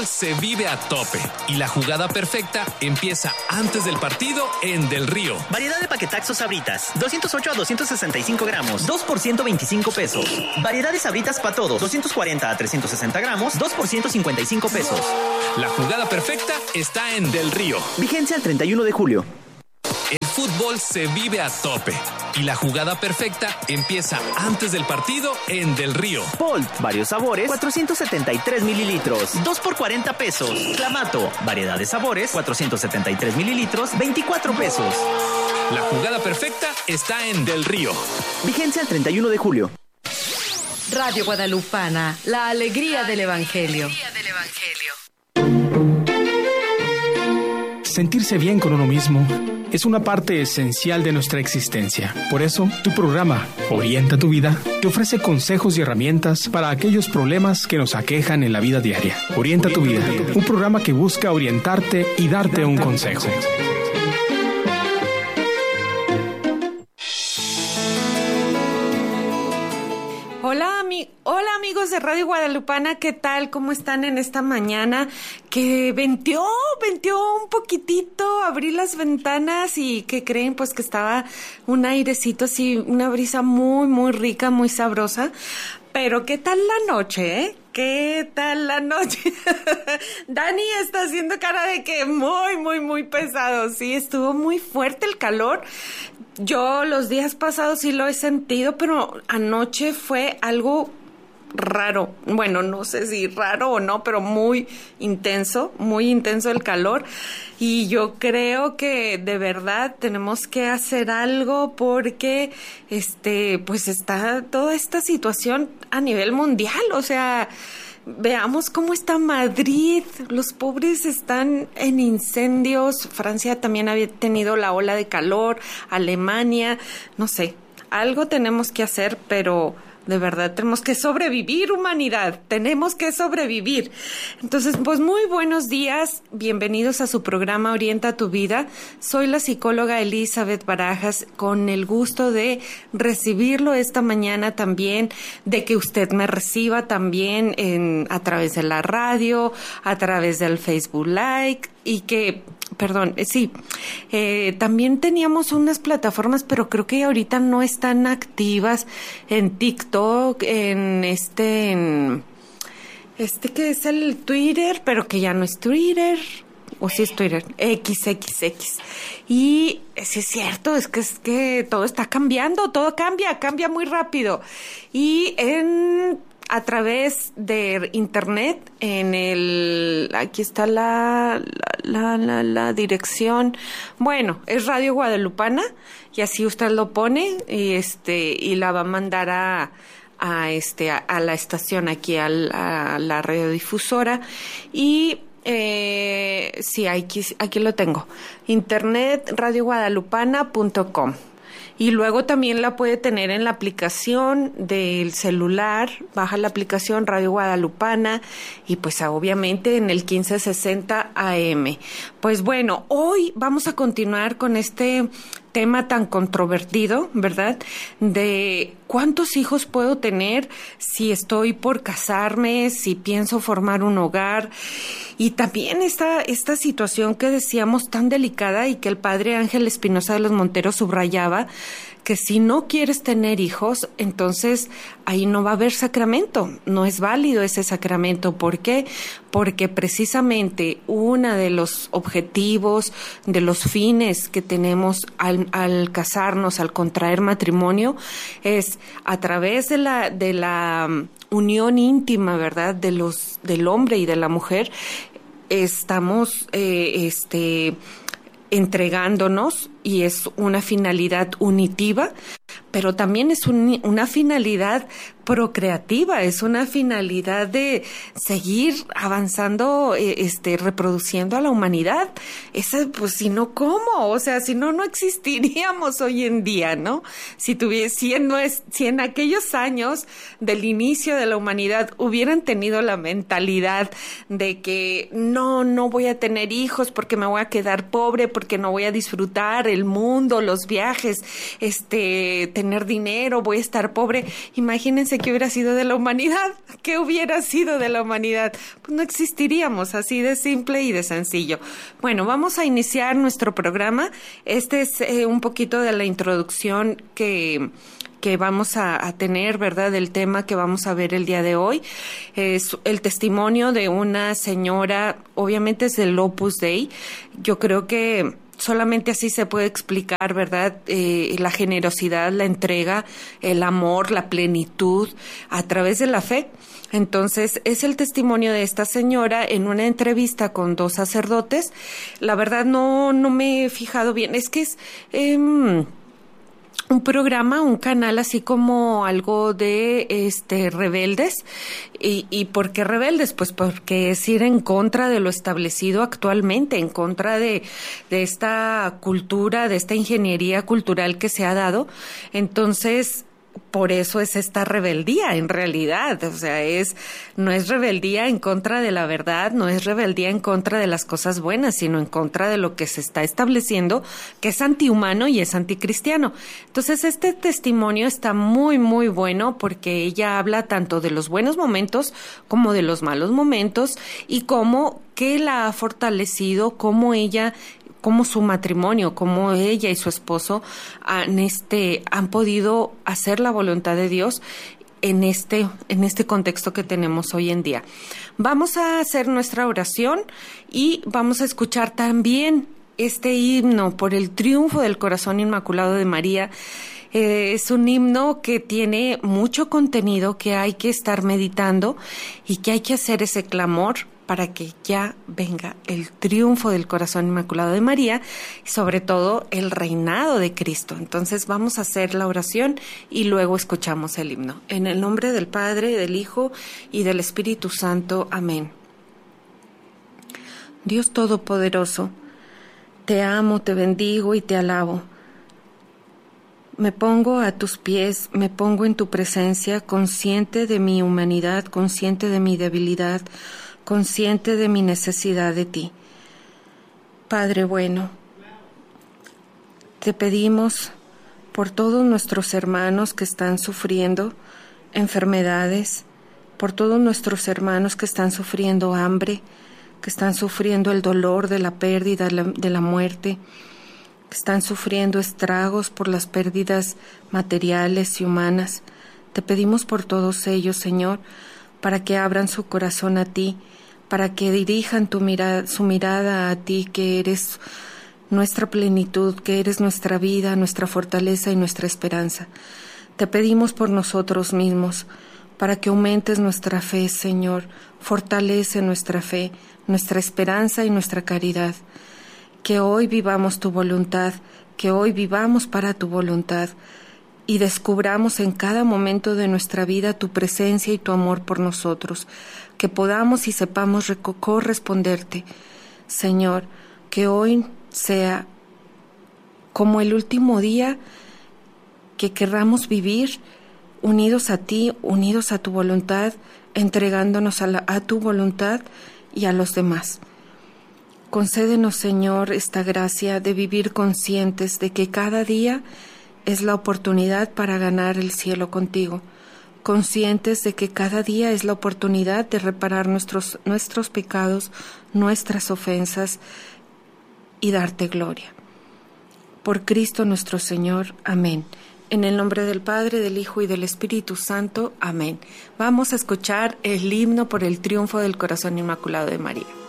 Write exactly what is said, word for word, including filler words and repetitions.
fútbol se vive a tope y la jugada perfecta empieza antes del partido en Del Río. Variedad de paquetaxos Sabritas, doscientos ocho a doscientos sesenta y cinco gramos, dos por ciento veinticinco pesos. Variedad de Sabritas para todos, doscientos cuarenta a trescientos sesenta gramos, dos por ciento cincuenta y cinco pesos. La jugada perfecta está en Del Río. Vigencia el treinta y uno de julio. El fútbol se vive a tope y la jugada perfecta empieza antes del partido en Del Río. Bolt, varios sabores, cuatrocientos setenta y tres mililitros, dos por cuarenta pesos. Clamato, variedad de sabores, cuatrocientos setenta y tres mililitros, veinticuatro pesos. La jugada perfecta está en Del Río. Vigencia el treinta y uno de julio. Radio Guadalupana, la alegría del Evangelio. Sentirse bien con uno mismo es una parte esencial de nuestra existencia. Por eso, tu programa, Orienta tu Vida, te ofrece consejos y herramientas para aquellos problemas que nos aquejan en la vida diaria. Orienta tu Vida, un programa que busca orientarte y darte un consejo. Hola, ami- Hola amigos de Radio Guadalupana, ¿qué tal? ¿Cómo están en esta mañana? Que venteó, venteó un poquitito, abrí las ventanas y ¿qué creen? Pues que estaba un airecito así, una brisa muy, muy rica, muy sabrosa. Pero ¿qué tal la noche, eh? ¿Qué tal la noche? Dani está haciendo cara de que muy, muy, muy pesado. Sí, estuvo muy fuerte el calor. Yo los días pasados sí lo he sentido, pero anoche fue algo raro. Bueno, no sé si raro o no, pero muy intenso, muy intenso el calor. Y yo creo que de verdad tenemos que hacer algo porque, este, pues está toda esta situación a nivel mundial. O sea, veamos cómo está Madrid. Los pobres están en incendios. Francia también había tenido la ola de calor. Alemania, no sé. Algo tenemos que hacer, pero de verdad, tenemos que sobrevivir, humanidad. Tenemos que sobrevivir. Entonces, pues muy buenos días. Bienvenidos a su programa Orienta tu Vida. Soy la psicóloga Elizabeth Barajas, con el gusto de recibirlo esta mañana también, de que usted me reciba también en, a través de la radio, a través del Facebook Live y que... Perdón, eh, sí, eh, también teníamos unas plataformas, pero creo que ahorita no están activas en TikTok, en este, en este que es el Twitter, pero que ya no es Twitter, o sí es Twitter, equis equis equis. Y sí es cierto, es que es que todo está cambiando, todo cambia, cambia muy rápido. Y en... a través de internet, en el, aquí está la, la, la, la dirección, bueno, es Radio Guadalupana, y así usted lo pone, y este, y la va a mandar a, a este, a, a la estación aquí, a la, a la radiodifusora, y eh, sí, aquí, aquí lo tengo, internet radio guadalupana punto com. Y luego también la puede tener en la aplicación del celular, baja la aplicación Radio Guadalupana y pues obviamente en el quince sesenta A M. Pues bueno, hoy vamos a continuar con este tema tan controvertido, ¿verdad? De cuántos hijos puedo tener, si estoy por casarme, si pienso formar un hogar. Y también esta, esta situación que decíamos tan delicada y que el padre Ángel Espinosa de los Monteros subrayaba, que si no quieres tener hijos, entonces ahí no va a haber sacramento, no es válido ese sacramento. ¿Por qué? Porque precisamente uno de los objetivos, de los fines que tenemos al, al casarnos, al contraer matrimonio, es a través de la, de la unión íntima, ¿verdad?, de los, del hombre y de la mujer, estamos eh, este, entregándonos, y es una finalidad unitiva, pero también es un, una finalidad procreativa, es una finalidad de seguir avanzando, eh, este, reproduciendo a la humanidad. Esa, pues, si no, ¿cómo? O sea, si no, no existiríamos hoy en día, ¿no? Si tuviese, si en, si en aquellos años del inicio de la humanidad hubieran tenido la mentalidad de que no, no voy a tener hijos porque me voy a quedar pobre, porque no voy a disfrutar el mundo, los viajes, este, tener dinero, voy a estar pobre. Imagínense imagínense qué hubiera sido de la humanidad, qué hubiera sido de la humanidad. Pues no existiríamos, así de simple y de sencillo. Bueno, vamos a iniciar nuestro programa. Este es eh, un poquito de la introducción que... que vamos a, a tener, ¿verdad?, del tema que vamos a ver el día de hoy. Es el testimonio de una señora, obviamente es del Opus Dei. Yo creo que solamente así se puede explicar, ¿verdad?, eh, la generosidad, la entrega, el amor, la plenitud a través de la fe. Entonces, es el testimonio de esta señora en una entrevista con dos sacerdotes. La verdad no, no me he fijado bien. Es que es... Eh, un programa, un canal así como algo de este rebeldes. ¿Y, y por qué rebeldes? Pues porque es ir en contra de lo establecido actualmente, en contra de, de esta cultura, de esta ingeniería cultural que se ha dado. Entonces, por eso es esta rebeldía en realidad, o sea, es no es rebeldía en contra de la verdad, no es rebeldía en contra de las cosas buenas, sino en contra de lo que se está estableciendo, que es antihumano y es anticristiano. Entonces, este testimonio está muy, muy bueno porque ella habla tanto de los buenos momentos como de los malos momentos y cómo que la ha fortalecido, cómo ella... cómo su matrimonio, cómo ella y su esposo han, este, han podido hacer la voluntad de Dios en este, en este contexto que tenemos hoy en día. Vamos a hacer nuestra oración y vamos a escuchar también este himno por el triunfo del corazón inmaculado de María. Eh, es un himno que tiene mucho contenido que hay que estar meditando y que hay que hacer ese clamor para que ya venga el triunfo del corazón inmaculado de María y sobre todo el reinado de Cristo. Entonces vamos a hacer la oración y luego escuchamos el himno. En el nombre del Padre, del Hijo y del Espíritu Santo. Amén. Dios Todopoderoso, te amo, te bendigo y te alabo. Me pongo a tus pies, me pongo en tu presencia, consciente de mi humanidad, consciente de mi debilidad, consciente de mi necesidad de ti. Padre bueno, te pedimos por todos nuestros hermanos que están sufriendo enfermedades, por todos nuestros hermanos que están sufriendo hambre, que están sufriendo el dolor de la pérdida, de la muerte, que están sufriendo estragos por las pérdidas materiales y humanas. Te pedimos por todos ellos, Señor, para que abran su corazón a ti, para que dirijan tu mirada, su mirada a ti, que eres nuestra plenitud, que eres nuestra vida, nuestra fortaleza y nuestra esperanza. Te pedimos por nosotros mismos, para que aumentes nuestra fe, Señor, fortalece nuestra fe, nuestra esperanza y nuestra caridad. Que hoy vivamos tu voluntad, que hoy vivamos para tu voluntad, y descubramos en cada momento de nuestra vida tu presencia y tu amor por nosotros, que podamos y sepamos corresponderte. Señor, que hoy sea como el último día que querramos vivir unidos a ti, unidos a tu voluntad, entregándonos a, la, a tu voluntad y a los demás. Concédenos, Señor, esta gracia de vivir conscientes de que cada día es la oportunidad para ganar el cielo contigo, conscientes de que cada día es la oportunidad de reparar nuestros, nuestros pecados, nuestras ofensas y darte gloria. Por Cristo nuestro Señor. Amén. En el nombre del Padre, del Hijo y del Espíritu Santo. Amén. Vamos a escuchar el himno por el triunfo del corazón inmaculado de María.